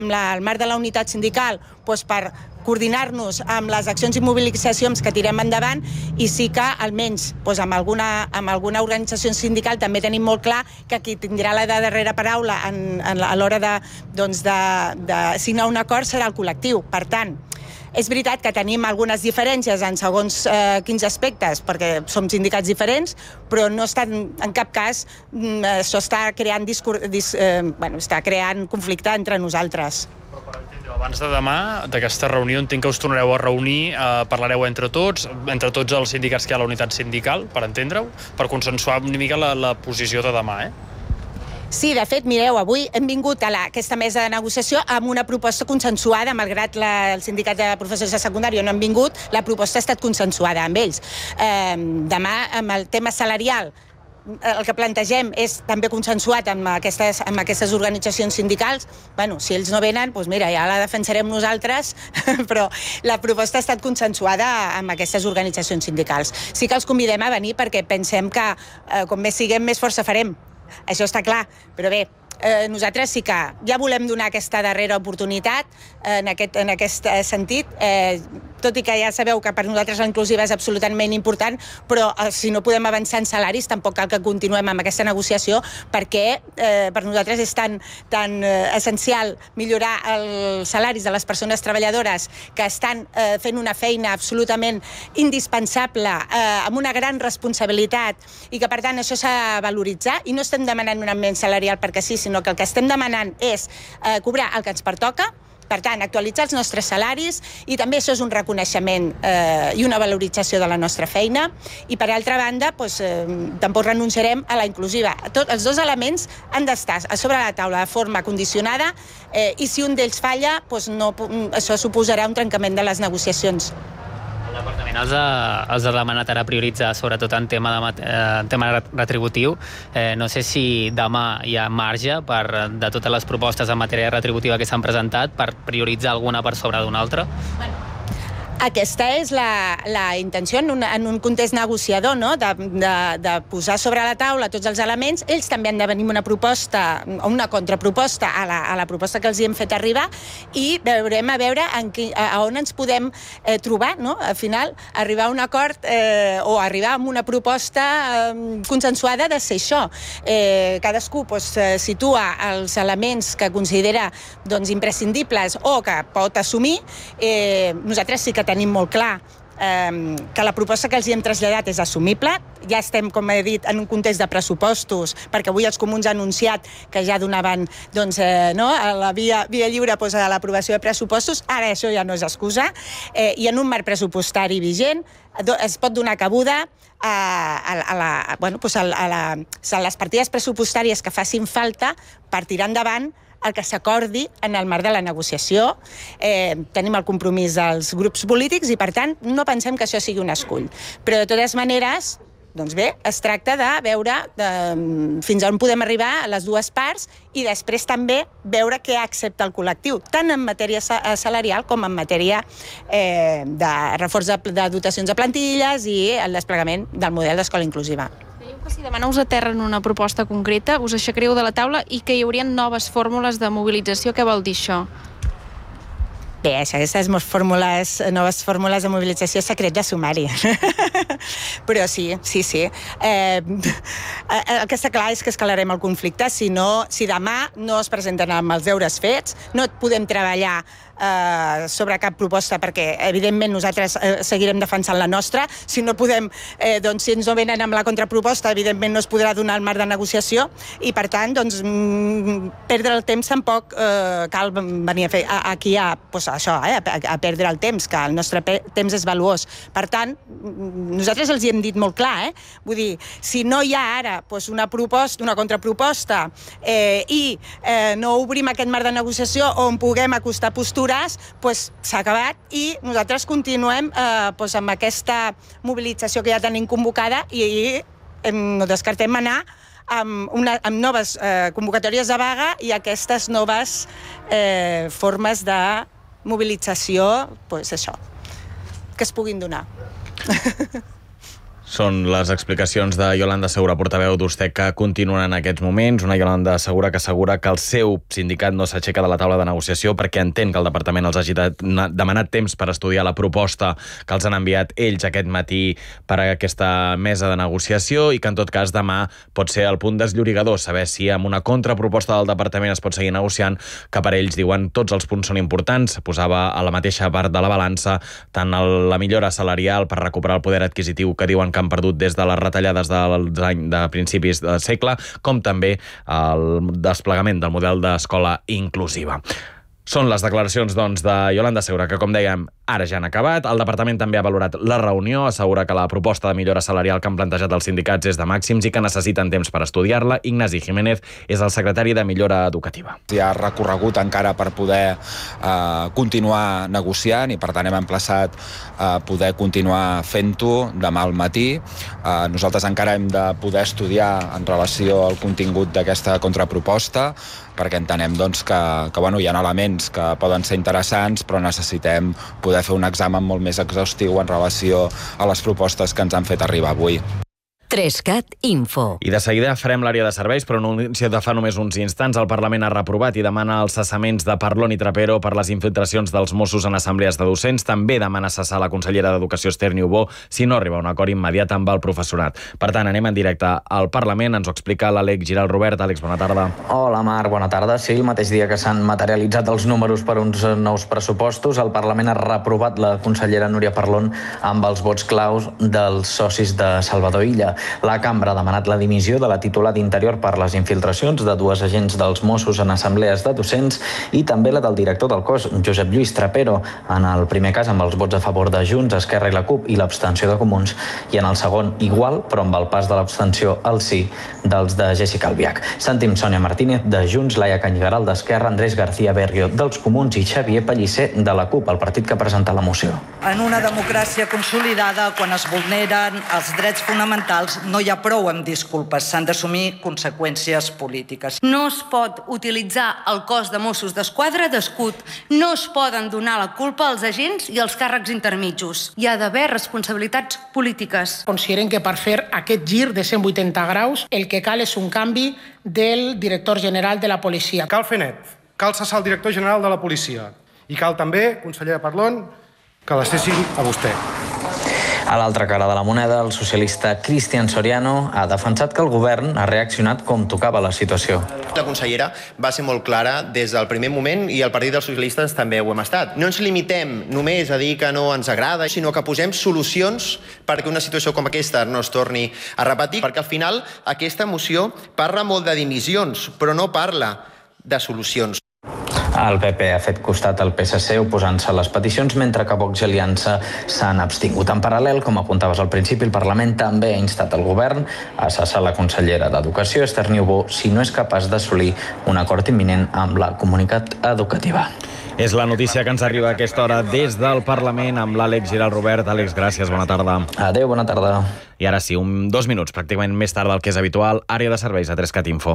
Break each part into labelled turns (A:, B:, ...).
A: el marc de la unitat sindical per coordinar-nos amb les accions i mobilitzacions que tirem endavant, i sí que almenys amb alguna organització sindical també tenim molt clar que qui tindrà la darrera paraula a l'hora de signar un acord serà el col·lectiu. Per tant, és veritat que tenim algunes diferències en segons quins aspectes, perquè som sindicats diferents, però no està en cap cas, això està creant conflicte entre nosaltres.
B: Abans de demà, d'aquesta reunió, entenc que us tornareu a reunir, parlareu entre tots els sindicats que hi ha a la unitat sindical, per entendre-ho, per consensuar una mica la posició de demà,
A: Sí, de fet, mireu, avui hem vingut a aquesta mesa de negociació amb una proposta consensuada, malgrat el sindicat de professors de secundària no han vingut, la proposta ha estat consensuada amb ells. Demà, amb el tema salarial, el que plantegem és també consensuat amb aquestes organitzacions sindicals. Bueno, si ells no venen, doncs mira, ja la defensarem nosaltres, però la proposta ha estat consensuada amb aquestes organitzacions sindicals. Sí que els convidem a venir perquè pensem que com més siguem, més força farem. Això està clar, però bé, nosaltres sí que ja volem donar aquesta darrera oportunitat en aquest sentit, tot i que ja sabeu que per nosaltres la inclusiva és absolutament important, però si no podem avançar en salaris tampoc cal que continuem amb aquesta negociació, perquè per nosaltres és tan essencial millorar els salaris de les persones treballadores que estan fent una feina absolutament indispensable, amb una gran responsabilitat, i que per tant això s'ha de valoritzar, i no estem demanant un augment salarial perquè sí, sinó que el que estem demanant és cobrar el que ens pertoca. Per tant, actualitzar els nostres salaris, i també això és un reconeixement i una valorització de la nostra feina. I per altra banda, tampoc renunciarem a la inclusiva. Els dos elements han d'estar a sobre la taula de forma condicionada, i si un d'ells falla, això suposarà un trencament de les negociacions.
C: El departament els ha demanat ara prioritzar, sobretot en tema retributiu. No sé si demà hi ha marge de totes les propostes en matèria retributiva que s'han presentat per prioritzar alguna per sobre d'una altra.
A: Aquesta és la intenció en un context negociador, de posar sobre la taula tots els elements. Ells també han de venir amb una proposta, una contraproposta a la proposta que els hi hem fet arribar, i veurem a veure a on ens podem trobar, al final, arribar a un acord o arribar a una proposta consensuada de ser això. Cadascú situa els elements que considera imprescindibles o que pot assumir. Nosaltres sí que tenim molt clar que la proposta que els hi hem traslladat és assumible. Ja estem, com he dit, en un context de pressupostos, perquè avui els comuns han anunciat que ja donaven la via lliure a l'aprovació de pressupostos. Ara això ja no és excusa, i en un marc pressupostari vigent es pot donar cabuda a les partides pressupostàries que facin falta per tirar endavant el que s'acordi en el marc de la negociació. Tenim el compromís dels grups polítics i, per tant, no pensem que això sigui un escull. Però, de totes maneres, es tracta de veure fins on podem arribar a les dues parts, i després també veure què accepta el col·lectiu, tant en matèria salarial com en matèria de reforç de dotacions de plantilles i el desplegament del model d'escola inclusiva.
D: Que si demà us aterren una proposta concreta, us aixecareu de la taula i que hi haurien noves fórmules de mobilització. Què vol dir això?
A: Bé, aquestes noves fórmules de mobilització és secret de sumari. Però sí. El que està clar és que escalarem el conflicte. Si demà no es presenten amb els deures fets, no podem treballar sobre cap proposta, perquè evidentment nosaltres seguirem defensant la nostra. Si no podem, si ens no venen amb la contraproposta, evidentment no es podrà donar el marc de negociació, i per tant perdre el temps tampoc cal venir a fer aquí a perdre el temps, que el nostre temps és valuós. Per tant, nosaltres els hi hem dit molt clar, vull dir, si no hi ha ara una contraproposta i no obrim aquest marc de negociació on puguem acostar postures, s'ha acabat, i nosaltres continuem amb aquesta mobilització que ja tenim convocada, i no descartem anar amb noves convocatòries de vaga i aquestes noves formes de mobilització, que es puguin donar.
E: Són les explicacions de Yolanda Segura, portaveu d'Ustec, que continuen en aquests moments. Una Yolanda Segura que assegura que el seu sindicat no s'aixeca de la taula de negociació perquè entén que el departament els hagi demanat temps per estudiar la proposta que els han enviat ells aquest matí per a aquesta mesa de negociació i que en tot cas demà pot ser el punt desllorigador, saber si amb una contraproposta del departament es pot seguir negociant, que per ells diuen tots els punts són importants. Posava a la mateixa part de la balança tant la millora salarial per recuperar el poder adquisitiu que diuen que han perdut des de les retallades de principis del segle, com també el desplegament del model d'escola inclusiva. Són les declaracions, doncs, de Yolanda Segura, que, com dèiem, ara ja han acabat. El departament també ha valorat la reunió, assegura que la proposta de millora salarial que han plantejat els sindicats és de màxims i que necessiten temps per estudiar-la. Ignasi Jiménez és el secretari de Millora Educativa.
F: Hi ha recorregut encara per poder continuar negociant i, per tant, hem emplaçat a poder continuar fent-ho demà al matí. Nosaltres encara hem de poder estudiar en relació al contingut d'aquesta contraproposta, perquè entenem doncs, que hi ha elements que poden ser interessants, però necessitem poder fer un examen molt més exhaustiu en relació a les propostes que ens han fet arribar avui.
G: 3CAT Info.
E: I de seguida farem l'àrea de serveis, però no de fa només uns instants. El Parlament ha reprovat i demana els cessaments de Parlon i Trapero per les infiltracions dels Mossos en assemblees de docents. També demana cessar la consellera d'Educació, Esther Niubó, si no arriba a un acord immediat amb el professorat. Per tant, anem en directe al Parlament. Ens ho explica l'Àlex Giral Robert. Àlex, bona tarda.
H: Hola, Marc, bona tarda. Sí, el mateix dia que s'han materialitzat els números per uns nous pressupostos, el Parlament ha reprovat la consellera Núria Parlon amb els vots claus dels socis de Salvador Illa. La cambra ha demanat la dimissió de la titular d'Interior per les infiltracions de dues agents dels Mossos en assemblees de docents i també la del director del cos, Josep Lluís Trapero, en el primer cas amb els vots a favor de Junts, Esquerra i la CUP i l'abstenció de Comuns, i en el segon igual, però amb el pas de l'abstenció al sí dels de Jessica Albiach. Sentim Sònia Martínez de Junts, Laia Canyigaral d'Esquerra, Andrés García Berrio dels Comuns i Xavier Pellicer de la CUP, el partit que presenta la moció.
I: En una democràcia consolidada, quan es vulneren els drets fonamentals, no hi ha prou amb disculpes, s'han d'assumir conseqüències polítiques.
J: No es pot utilitzar el cos de Mossos d'Esquadra d'escut, no es poden donar la culpa als agents i als càrrecs intermitjos. Hi ha d'haver responsabilitats polítiques.
K: Consideren que per fer aquest gir de 180 graus el que cal és un canvi del director general de la policia.
L: Cal fer net, cal cessar el director general de la policia i cal també, consellera Parlon, que la cessin a vostè.
H: A l'altra cara de la moneda, el socialista Cristian Soriano ha defensat que el govern ha reaccionat com tocava la situació.
M: La consellera va ser molt clara des del primer moment i el Partit dels Socialistes també ho hem estat. No ens limitem només a dir que no ens agrada, sinó que posem solucions perquè una situació com aquesta no es torni a repetir, perquè al final aquesta moció parla molt de dimissions, però no parla de solucions.
H: El PP ha fet costat al PSC oposant-se a les peticions, mentre que Vox i Aliança s'han abstingut. En paral·lel, com apuntaves al principi, el Parlament també ha instat el govern a cessar la consellera d'Educació, Esther Niubó, si no és capaç d'assolir un acord imminent amb la comunitat educativa.
E: És la notícia que ens arriba a aquesta hora des del Parlament amb l'Àlex Giral Robert. Àlex, gràcies, bona tarda.
H: Adéu, bona tarda.
E: I ara sí, 2 minuts, pràcticament més tard del que és habitual, àrea de serveis a 3CAT Info.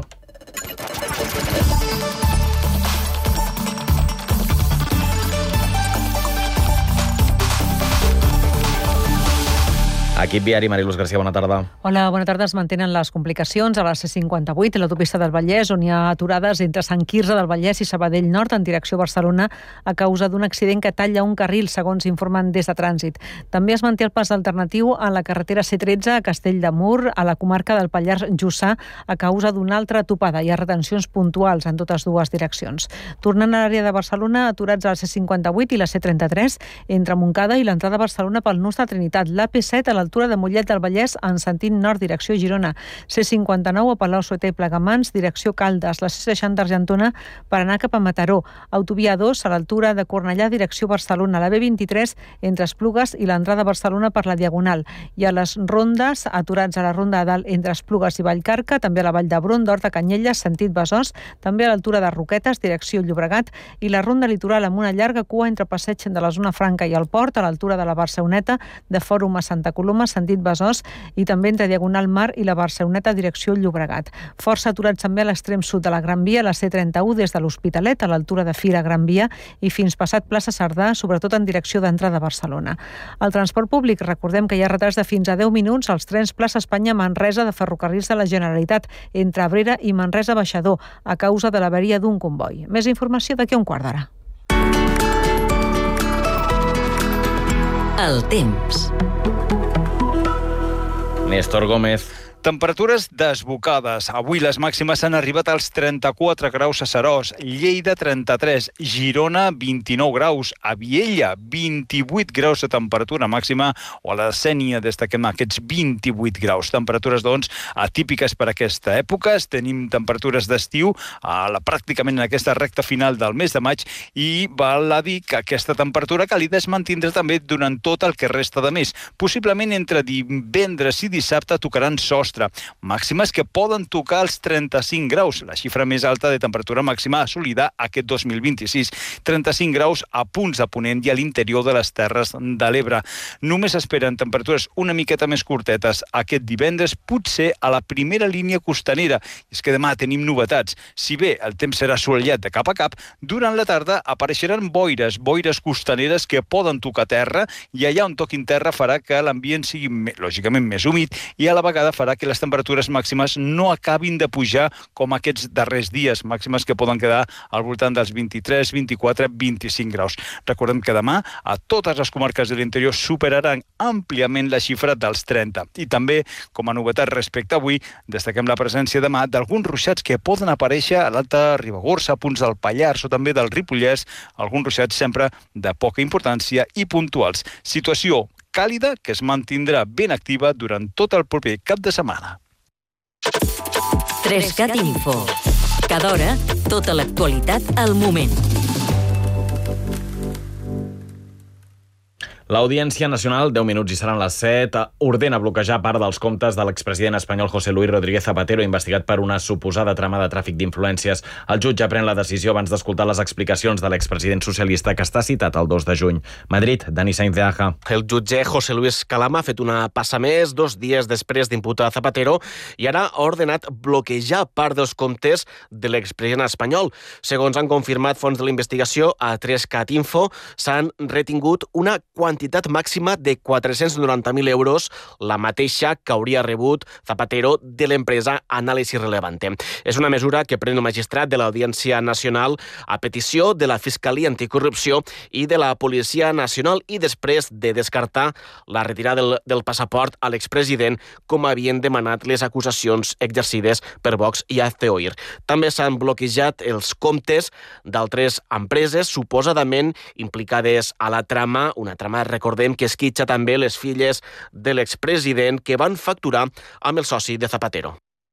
E: Equip viari, Mariluz García, bona tarda.
N: Hola, bona tarda. Es mantenen les complicacions a la C58 i l'autopista del Vallès, on hi ha aturades entre Sant Quirze del Vallès i Sabadell Nord en direcció a Barcelona a causa d'un accident que talla un carril, segons informen des de Trànsit. També es manté el pas alternatiu a la carretera C13 a Castell de Mur, a la comarca del Pallars Jussà, a causa d'una altra topada. Hi ha retencions puntuals en totes dues direccions. Tornant a l'àrea de Barcelona, aturats a la C58 i la C33 entre Montcada i l'entrada a Barcelona pel nus de Trinitat. L'AP7 a l'altura de Mollet del Vallès en sentit nord, direcció Girona. C59 a Palau-solità i Plegamans, direcció Caldes. La C60 Argentona per anar cap a Mataró. Autovia 2 a l'altura de Cornellà, direcció Barcelona. La B23 entre Esplugues i l'entrada a Barcelona per la Diagonal. I a les rondes, aturats a la ronda de dalt entre Esplugues i Vallcarca, també a la Vall d'Hebron, d'Horta Canyelles, sentit Besòs, també a l'altura de Roquetes, direcció Llobregat, i la ronda litoral amb una llarga cua entre Passeig de la Zona Franca i el Port, a l'altura de la Barceloneta, de Fòrum a Santa Coloma Roma, sentit Besòs, i també entre Diagonal Mar i la Barceloneta, direcció Llobregat. Força aturats també a l'extrem sud de la Gran Via, la C31 des de l'Hospitalet a l'altura de Fira Gran Via i fins passat plaça Cerdà, sobretot en direcció d'entrada a Barcelona. El transport públic, recordem que hi ha retards de fins a 10 minuts als trens plaça Espanya-Manresa de Ferrocarrils de la Generalitat entre Abrera i Manresa-Baixador a causa de l'avaria d'un comboi. Més informació d'aquí a un quart d'hora.
G: El temps.
E: Néstor Gómez.
O: Temperatures desbocades. Avui les màximes han arribat als 34 graus a Seròs, Lleida 33, Girona 29 graus, a Viella 28 graus de temperatura màxima, o a la Sénia destaquem aquests 28 graus. Temperatures, doncs, atípiques per aquesta època. Tenim temperatures d'estiu pràcticament en aquesta recta final del mes de maig i val a dir que aquesta temperatura càlida es mantindrà també durant tot el que resta de mes. Possiblement entre divendres i dissabte tocaran sostre. Màximes que poden tocar els 35 graus, la xifra més alta de temperatura màxima assolida aquest 2026. 35 graus a punts de Ponent i a l'interior de les Terres de l'Ebre. Només esperen temperatures una miqueta més curtetes aquest divendres, potser a la primera línia costanera. És que demà tenim novetats. Si bé el temps serà assolellat de cap a cap, durant la tarda apareixeran boires costaneres que poden tocar terra i allà on toquin terra farà que l'ambient sigui, lògicament, més humit i a la vegada farà que les temperatures màximes no acabin de pujar com aquests darrers dies, màximes que poden quedar al voltant dels 23, 24, 25 graus. Recordem que demà a totes les comarques de l'interior superaran àmpliament la xifra dels 30. I també, com a novetat respecte a avui, destaquem la presència demà d'alguns ruixats que poden aparèixer a l'Alta Ribagorça, a punts del Pallars o també del Ripollès, alguns ruixats sempre de poca importància i puntuals. Situació càlida que es mantindrà ben activa durant tot el proper cap de setmana.
G: 3CAT Info. Cada hora, tota l'actualitat al moment.
E: L'Audiència Nacional, 10 minuts i seran les 7, ordena bloquejar part dels comptes de l'expresident espanyol José Luis Rodríguez Zapatero, investigat per una suposada trama de tràfic d'influències. El jutge pren la decisió abans d'escoltar les explicacions de l'expresident socialista que està citat el 2 de juny. Madrid, Dani Sainz de Aja.
P: El jutge José Luis Calama ha fet una passa més 2 dies després d'imputar Zapatero i ara ha ordenat bloquejar part dels comptes de l'expresident espanyol. Segons han confirmat fons de la investigació a 3CAT Info, s'han retingut una quantitat màxima de 490.000 euros, la mateixa que hauria rebut Zapatero de l'empresa Anàlisi Relevante. És una mesura que pren el magistrat de l'Audiència Nacional a petició de la Fiscalia Anticorrupció i de la Policia Nacional i després de descartar la retirada del passaport a l'expresident com havien demanat les acusacions exercides per Vox i ACOIR. També s'han bloquejat els comptes d'altres empreses suposadament implicades a la trama, una trama, recordem, que esquitxa també les filles de l'expresident que van facturar amb el soci de Zapatero.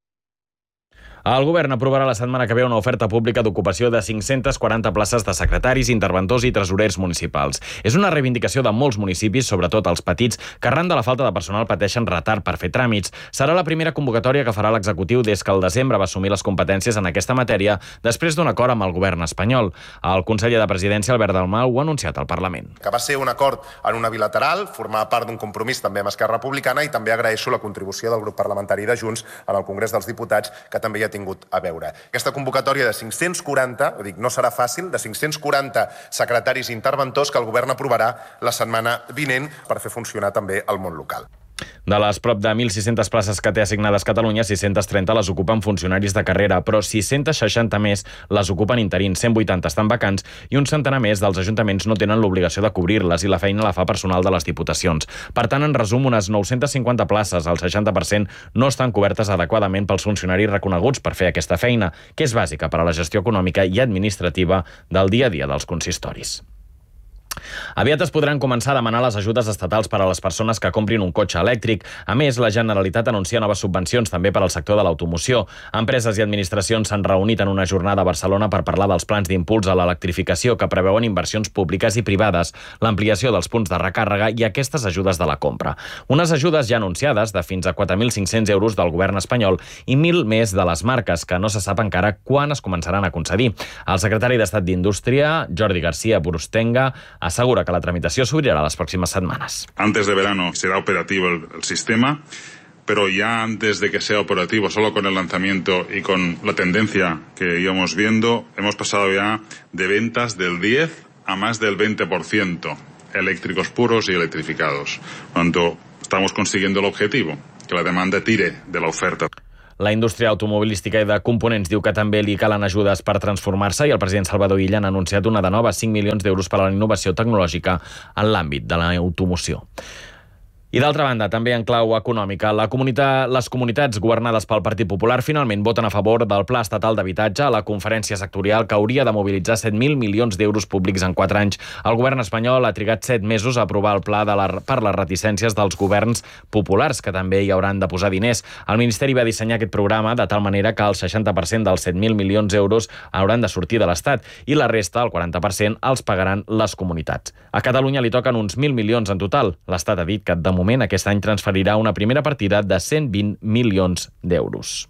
E: El govern aprovarà la setmana que ve una oferta pública d'ocupació de 540 places de secretaris, interventors i tresorers municipals. És una reivindicació de molts municipis, sobretot els petits, que arran de la falta de personal pateixen retard per fer tràmits. Serà la primera convocatòria que farà l'executiu des que al desembre va assumir les competències en aquesta matèria després d'un acord amb el govern espanyol. El conseller de Presidència, Albert Dalmau, ho ha anunciat al Parlament.
Q: Que va ser un acord en una bilateral, formar part d'un compromís també amb Esquerra Republicana, i també agraeixo la contribució del grup parlamentari de Junts en el Congrés dels Diputats, que també hi ha tingut a veure. Aquesta convocatòria de 540, no serà fàcil, de 540 secretaris i interventors que el govern aprovarà la setmana vinent per fer funcionar també el món local.
E: De les prop de 1.600 places que té assignades Catalunya, 630 les ocupen funcionaris de carrera, però 660 més les ocupen interins, 180 estan vacants i un centenar més dels ajuntaments no tenen l'obligació de cobrir-les i la feina la fa personal de les diputacions. Per tant, en resum, unes 950 places, el 60%, no estan cobertes adequadament pels funcionaris reconeguts per fer aquesta feina, que és bàsica per a la gestió econòmica i administrativa del dia a dia dels consistoris. Aviat es podran començar a demanar les ajudes estatals per a les persones que comprin un cotxe elèctric. A més, la Generalitat anuncia noves subvencions també per al sector de l'automoció. Empreses i administracions s'han reunit en una jornada a Barcelona per parlar dels plans d'impuls a l'electrificació que preveuen inversions públiques i privades, l'ampliació dels punts de recàrrega i aquestes ajudes de la compra. Unes ajudes ja anunciades de fins a 4.500 euros del govern espanyol i 1.000 més de les marques, que no se sap encara quan es començaran a concedir. El secretari d'Estat d'Indústria, Jordi García Brustenga, assegura que la tramitació s'obrirà les pròximes setmanes.
R: Antes de verano será operativo el sistema, pero ya antes de que sea operativo, solo con el lanzamiento y con la tendencia que íbamos viendo, hemos pasado ya de ventas del 10 a más del 20%, eléctricos puros y electrificados. Por tanto, estamos consiguiendo el objetivo, que la demanda tire de la oferta.
E: La indústria automobilística i de components diu que també li calen ajudes per transformar-se i el president Salvador Illa ha anunciat una de nova 5 milions d'euros per a la innovació tecnològica en l'àmbit de l'automoció. I d'altra banda, també en clau econòmica, les comunitats governades pel Partit Popular finalment voten a favor del Pla Estatal d'Habitatge a la conferència sectorial que hauria de mobilitzar 7.000 milions d'euros públics en 4 anys. El govern espanyol ha trigat 7 mesos a aprovar el pla per les reticències dels governs populars, que també hi hauran de posar diners. El Ministeri va dissenyar aquest programa de tal manera que el 60% dels 7.000 milions d'euros hauran de sortir de l'Estat i la resta, el 40%, els pagaran les comunitats. A Catalunya li toquen uns 1.000 milions en total. L'Estat ha dit que de moment aquest any transferirà una primera partida de 120 milions d'euros.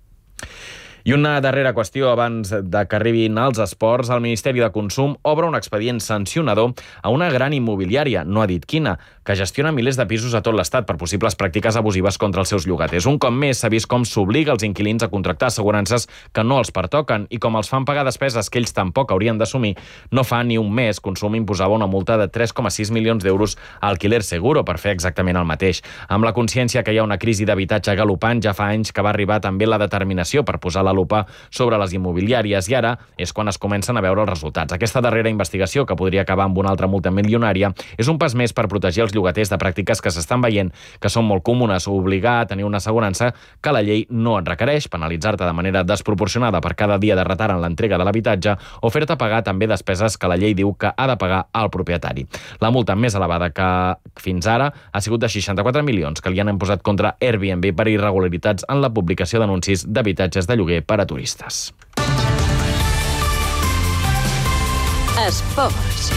E: I una darrera qüestió abans de que arribin als esports. El Ministeri de Consum obre un expedient sancionador a una gran immobiliària, no ha dit quina, que gestiona milers de pisos a tot l'Estat per possibles pràctiques abusives contra els seus llogaters. Un cop més s'ha vist com s'obliga els inquilins a contractar assegurances que no els pertoquen i com els fan pagar despeses que ells tampoc haurien d'assumir. No fa ni un mes Consum imposava una multa de 3,6 milions d'euros a Alquiler Seguro per fer exactament el mateix. Amb la consciència que hi ha una crisi d'habitatge galopant, ja fa anys que va arribar també la determinació per posar la lupa sobre les immobiliàries i ara és quan es comencen a veure els resultats. Aquesta darrera investigació, que podria acabar amb una altra multa milionària, és un pas més per protegir els llogaters de pràctiques que s'estan veient, que són molt comunes, obligar a tenir una assegurança que la llei no et requereix, penalitzar-te de manera desproporcionada per cada dia de retard en l'entrega de l'habitatge o fer-te pagar també despeses que la llei diu que ha de pagar el propietari. La multa més elevada que fins ara ha sigut de 64 milions que li han imposat contra Airbnb per irregularitats en la publicació d'anuncis d'habitatges de lloguer per a turistes.
G: Esports.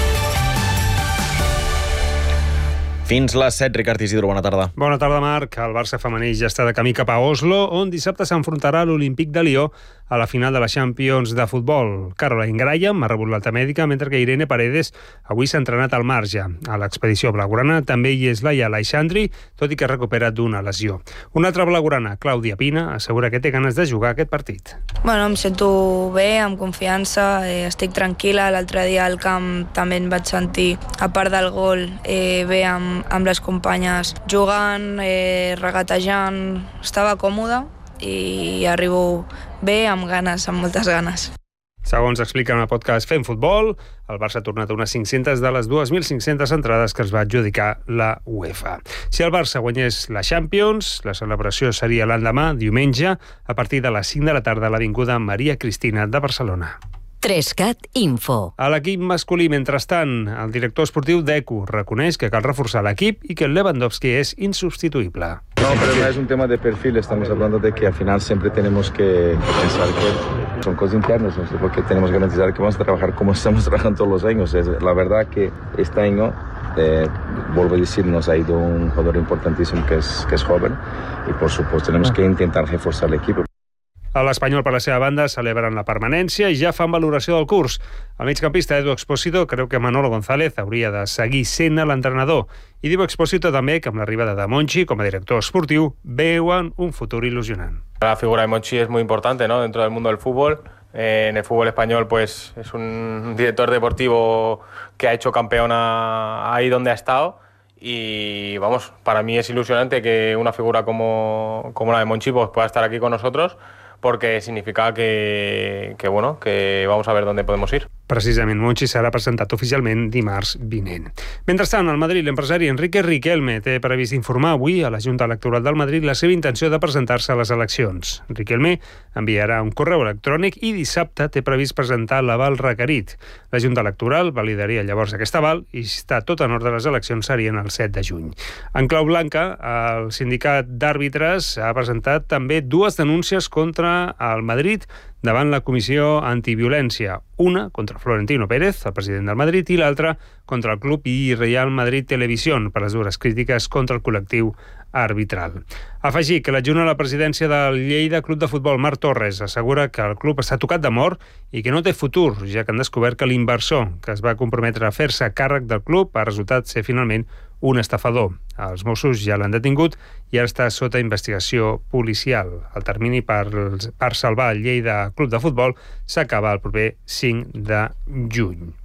E: Fins les 7, Ricard Isidro, bona tarda.
S: Bona tarda, Marc. El Barça femení ja està de camí cap a Oslo, on dissabte s'enfrontarà a l'Olímpic de Lió a la final de la Champions de futbol. Caroline Graham ha rebut l'alta mèdica, mentre que Irene Paredes avui s'ha entrenat al marge. A l'expedició blaugrana també hi és Laia Aleixandri, tot i que ha recuperat d'una lesió. Una altra blaugrana, Clàudia Pina, assegura que té ganes de jugar aquest partit.
T: Bueno, em sento bé, amb confiança, estic tranquil·la. L'altre dia al camp també em vaig sentir, a part del gol, bé amb les companyes jugant, regatejant, estava còmoda i arribo bé, amb ganes, amb moltes ganes.
S: Segons explica en el podcast Fem Futbol, el Barça ha tornat unes 500 de les 2.500 entrades que es va adjudicar la UEFA. Si el Barça guanyés la Champions, la celebració seria l'endemà, diumenge, a partir de les 5 de la tarda a l'Avinguda Maria Cristina de Barcelona.
G: 3CAT Info.
S: A l'equip masculí, mentrestant, el director esportiu d'ECU reconeix que cal reforçar l'equip i que el Lewandowski és insubstituible.
U: No, pero no es un tema de perfil, estamos hablando de que al final siempre tenemos que pensar que son cosas internas, ¿no? Porque tenemos que garantizar que vamos a trabajar como estamos trabajando todos los años. La verdad que este año, vuelvo a decir, nos ha ido un jugador importantísimo que es joven y por supuesto tenemos que intentar reforzar el equipo.
S: L'Espanyol, per la seva banda, celebren la permanència i ja fan valoració del curs. El migcampista Edu Expósito creu que Manolo González hauria de seguir sent l'entrenador. I diu Expósito també que amb l'arribada de Monchi com a director esportiu veuen un futur il·lusionant.
V: La figura de Monchi es muy importante, ¿no?, dentro del mundo del fútbol. En el fútbol español pues es un director deportivo que ha hecho campeón ahí donde ha estado. Y vamos, para mí es ilusionante que una figura como la de Monchi pues pueda estar aquí con nosotros, porque significa que vamos a ver dónde podemos ir.
S: Precisament, Monchi serà presentat oficialment dimarts vinent. Mentrestant, al Madrid, l'empresari Enrique Riquelme té previst informar avui a la Junta Electoral del Madrid la seva intenció de presentar-se a les eleccions. Riquelme enviarà un correu electrònic i dissabte té previst presentar l'aval requerit. La Junta Electoral validaria llavors aquest aval i, si està tot en ordre, les eleccions serien el 7 de juny. En clau blanca, el sindicat d'àrbitres ha presentat també 2 denúncies contra el Madrid davant la Comissió Antiviolència, una contra Florentino Pérez, el president del Madrid, i l'altra contra el club i Real Madrid Televisión per les dures crítiques contra el col·lectiu arbitral. Afegir que l'adjunt a la presidència del Lleida Club de Futbol, Marc Torres, assegura que el club està tocat de mort i que no té futur, ja que han descobert que l'inversor que es va comprometre a fer-se càrrec del club ha resultat ser finalment un estafador. Els Mossos ja l'han detingut i ara està sota investigació policial. El termini per salvar el Lleida Club de Futbol s'acaba el proper 5 de juny.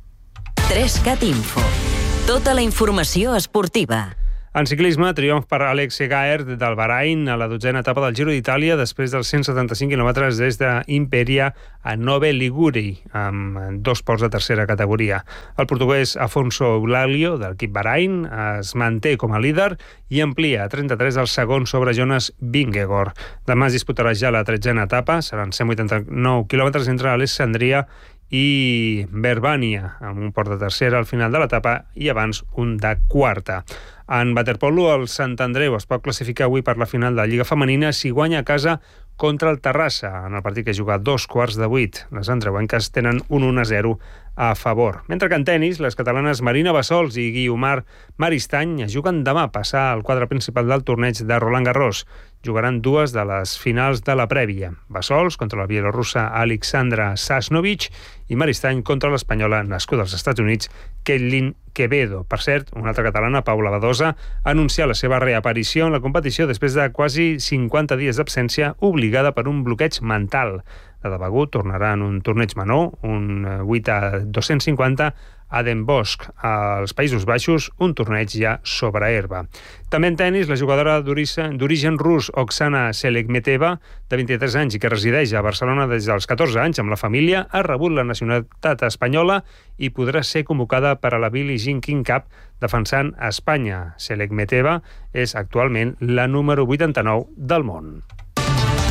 G: 3cat Info. Tota la informació esportiva.
S: En ciclisme, triomf per Alex Egaert del Bahrain a la 12a etapa del Giro d'Itàlia després dels 175 quilòmetres des d'Imperia a Nove Liguri, amb 2 ports de tercera categoria. El portuguès Afonso Eulálio, de l'equip Bahrain, es manté com a líder i amplia a 33 el segon sobre Jonas Vingegaard. Demà es disputarà ja la 13a etapa, seran 189 quilòmetres entre Alessandria i Verbània, amb un port de tercera al final de l'etapa i abans un de quarta. En waterpolo, el Sant Andreu es pot classificar avui per la final de la Lliga Femenina si guanya a casa contra el Terrassa, en el partit que juga a 7:15. Les andreuenques tenen un 1-0 a favor. Mentre que en tenis, les catalanes Marina Bassols i Guiomar Maristany juguen demà a passar al quadre principal del torneig de Roland Garros. Jugaran 2 de les finals de la prèvia. Bassols contra la bielorussa Alexandra Sasnovich i Maristany contra l'espanyola nascuda als Estats Units Ketlin Quevedo. Per cert, una altra catalana, Paula Badosa, ha anunciat la seva reaparició en la competició després de quasi 50 dies d'absència obligada per un bloqueig mental. La de Begur tornarà en un torneig menor, un 8x250, a Den Bosch, als Països Baixos, un torneig ja sobre herba. També en tenis, la jugadora d'origen rus Oksana Selekmeteva, de 23 anys i que resideix a Barcelona des dels 14 anys amb la família, ha rebut la nacionalitat espanyola i podrà ser convocada per a la Billie Jean King Cup defensant a Espanya. Selekmeteva és actualment la número 89 del món.